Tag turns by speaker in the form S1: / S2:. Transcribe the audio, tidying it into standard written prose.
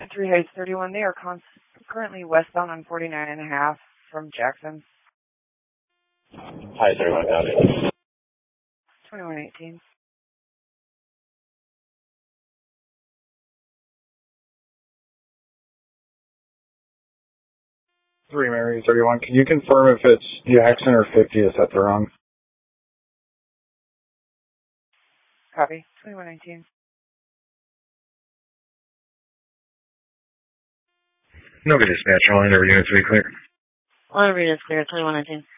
S1: Three Heights 31. They are currently westbound on 49.5 from Jackson.
S2: Hi, 31, got it.
S1: 2118.
S3: Three Mary 31. Can you confirm if it's Jackson or 50th at the wrong?
S1: Copy. 2119.
S4: Nobody dispatch, all in every unit 3 clear.
S5: All units clear, 2119.